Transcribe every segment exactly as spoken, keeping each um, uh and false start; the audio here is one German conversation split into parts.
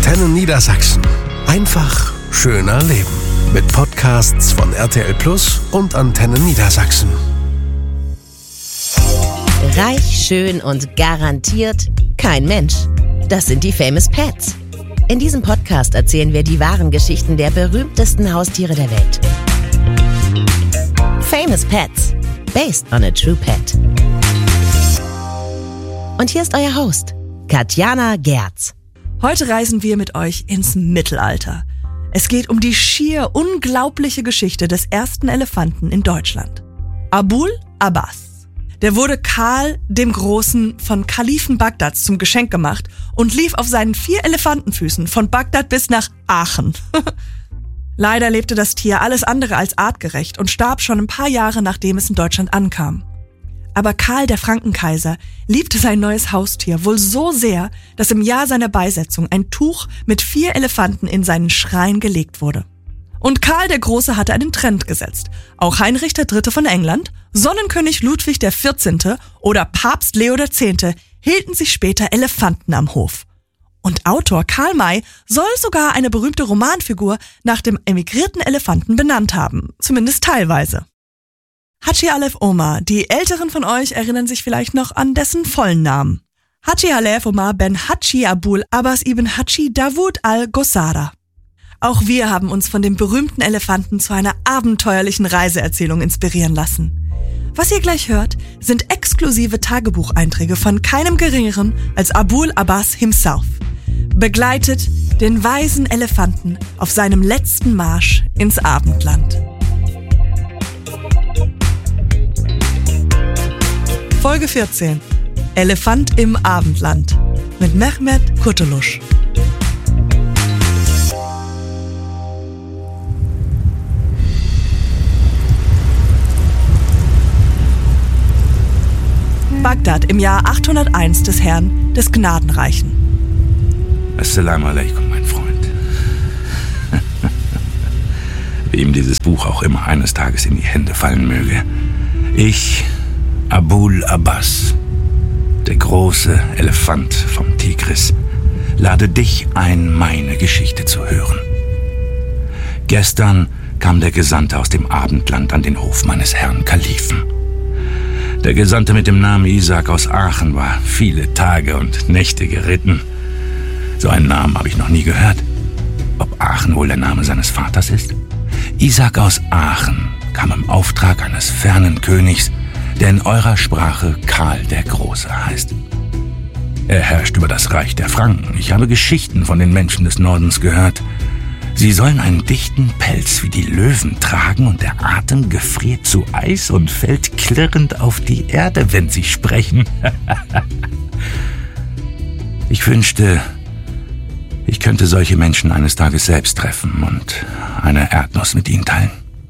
Antenne Niedersachsen. Einfach schöner leben. Mit Podcasts von R T L Plus und Antenne Niedersachsen. Reich, schön und garantiert kein Mensch. Das sind die Famous Pets. In diesem Podcast erzählen wir die wahren Geschichten der berühmtesten Haustiere der Welt. Famous Pets. Based on a true pet. Und hier ist euer Host, Katjana Gerz. Heute reisen wir mit euch ins Mittelalter. Es geht um die schier unglaubliche Geschichte des ersten Elefanten in Deutschland. Abul Abbas. Der wurde Karl dem Großen von Kalifen Bagdads zum Geschenk gemacht und lief auf seinen vier Elefantenfüßen von Bagdad bis nach Aachen. Leider lebte das Tier alles andere als artgerecht und starb schon ein paar Jahre, nachdem es in Deutschland ankam. Aber Karl der Frankenkaiser liebte sein neues Haustier wohl so sehr, dass im Jahr seiner Beisetzung ein Tuch mit vier Elefanten in seinen Schrein gelegt wurde. Und Karl der Große hatte einen Trend gesetzt. Auch Heinrich der Dritte von England, Sonnenkönig Ludwig der Vierzehnte oder Papst Leo der Zehnte hielten sich später Elefanten am Hof. Und Autor Karl May soll sogar eine berühmte Romanfigur nach dem emigrierten Elefanten benannt haben, zumindest teilweise. Haji Alef Omar, die Älteren von euch erinnern sich vielleicht noch an dessen vollen Namen. Haji Alef Omar ben Haji Abul Abbas ibn Haji Dawud al-Gossara. Auch wir haben uns von dem berühmten Elefanten zu einer abenteuerlichen Reiseerzählung inspirieren lassen. Was ihr gleich hört, sind exklusive Tagebucheinträge von keinem Geringeren als Abul Abbas himself. Begleitet den weisen Elefanten auf seinem letzten Marsch ins Abendland. Folge vierzehn. Elefant im Abendland mit Mehmet Kurtuluş. Bagdad im Jahr achthunderteins des Herrn des Gnadenreichen. Assalamu alaikum, mein Freund. Wem dieses Buch auch immer eines Tages in die Hände fallen möge. Ich, Abul Abbas, der große Elefant vom Tigris, lade dich ein, meine Geschichte zu hören. Gestern kam der Gesandte aus dem Abendland an den Hof meines Herrn Kalifen. Der Gesandte mit dem Namen Isaac aus Aachen war viele Tage und Nächte geritten. So einen Namen habe ich noch nie gehört. Ob Aachen wohl der Name seines Vaters ist? Isaac aus Aachen kam im Auftrag eines fernen Königs, der in eurer Sprache Karl der Große heißt. Er herrscht über das Reich der Franken. Ich habe Geschichten von den Menschen des Nordens gehört. Sie sollen einen dichten Pelz wie die Löwen tragen und der Atem gefriert zu Eis und fällt klirrend auf die Erde, wenn sie sprechen. Ich wünschte, ich könnte solche Menschen eines Tages selbst treffen und eine Erdnuss mit ihnen teilen.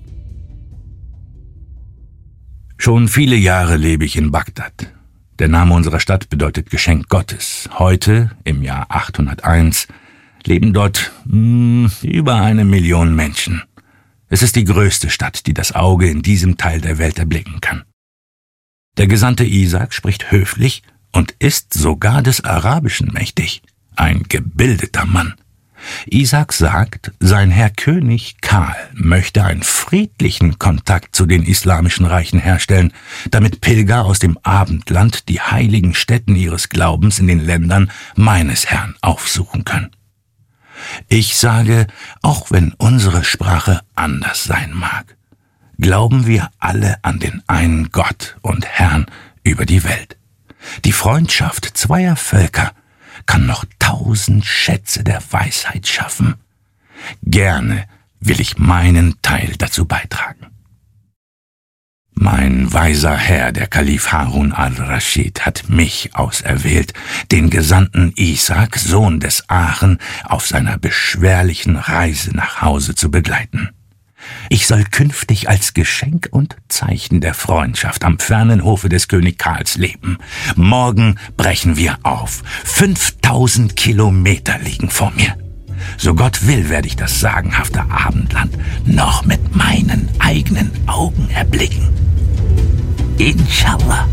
Schon viele Jahre lebe ich in Bagdad. Der Name unserer Stadt bedeutet Geschenk Gottes. Heute, im Jahr achthunderteins, leben dort mh, über eine Million Menschen. Es ist die größte Stadt, die das Auge in diesem Teil der Welt erblicken kann. Der Gesandte Isaac spricht höflich und ist sogar des Arabischen mächtig. Ein gebildeter Mann. Isaac sagt, sein Herr König Karl möchte einen friedlichen Kontakt zu den islamischen Reichen herstellen, damit Pilger aus dem Abendland die heiligen Stätten ihres Glaubens in den Ländern meines Herrn aufsuchen können. Ich sage, auch wenn unsere Sprache anders sein mag, glauben wir alle an den einen Gott und Herrn über die Welt. Die Freundschaft zweier Völker kann noch tausend Schätze der Weisheit schaffen. Gerne will ich meinen Teil dazu beitragen. Mein weiser Herr, der Kalif Harun al-Raschid, hat mich auserwählt, den Gesandten Isaac, Sohn des Aachen, auf seiner beschwerlichen Reise nach Hause zu begleiten. Ich soll künftig als Geschenk und Zeichen der Freundschaft am fernen Hofe des König Karls leben. Morgen brechen wir auf. fünftausend Kilometer liegen vor mir. So Gott will, werde ich das sagenhafte Abendland noch mit meinen eigenen Augen erblicken. Inshallah.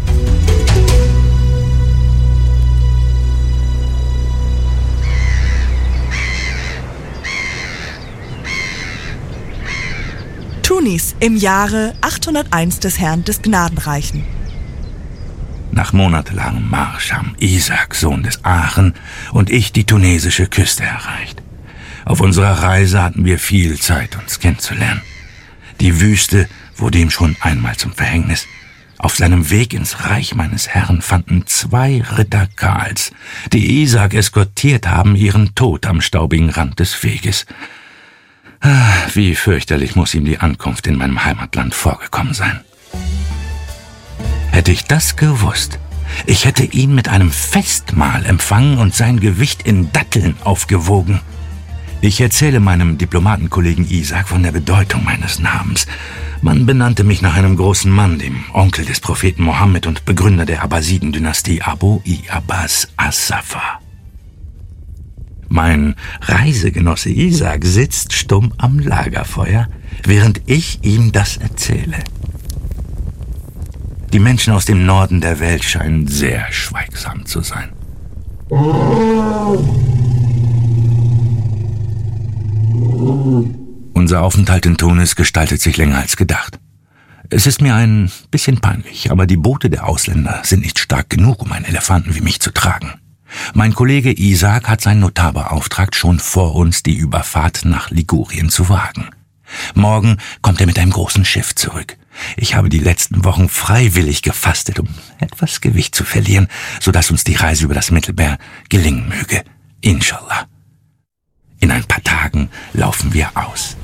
Tunis im Jahre achthunderteins des Herrn des Gnadenreichen. Nach monatelangem Marsch haben Isaac, Sohn des Aachen, und ich die tunesische Küste erreicht. Auf unserer Reise hatten wir viel Zeit, uns kennenzulernen. Die Wüste wurde ihm schon einmal zum Verhängnis. Auf seinem Weg ins Reich meines Herrn fanden zwei Ritter Karls, die Isaac eskortiert haben, ihren Tod am staubigen Rand des Weges. Ah, wie fürchterlich muss ihm die Ankunft in meinem Heimatland vorgekommen sein. Hätte ich das gewusst, ich hätte ihn mit einem Festmahl empfangen und sein Gewicht in Datteln aufgewogen. Ich erzähle meinem Diplomatenkollegen Isaac von der Bedeutung meines Namens. Man benannte mich nach einem großen Mann, dem Onkel des Propheten Mohammed und Begründer der Abbasiden-Dynastie, Abu i-Abbas as-Saffar. Mein Reisegenosse Isaac sitzt stumm am Lagerfeuer, während ich ihm das erzähle. Die Menschen aus dem Norden der Welt scheinen sehr schweigsam zu sein. Unser Aufenthalt in Tunis gestaltet sich länger als gedacht. Es ist mir ein bisschen peinlich, aber die Boote der Ausländer sind nicht stark genug, um einen Elefanten wie mich zu tragen. Mein Kollege Isaac hat seinen Notar beauftragt, schon vor uns die Überfahrt nach Ligurien zu wagen. Morgen kommt er mit einem großen Schiff zurück. Ich habe die letzten Wochen freiwillig gefastet, um etwas Gewicht zu verlieren, sodass uns die Reise über das Mittelmeer gelingen möge. Inshallah. In ein paar Tagen laufen wir aus.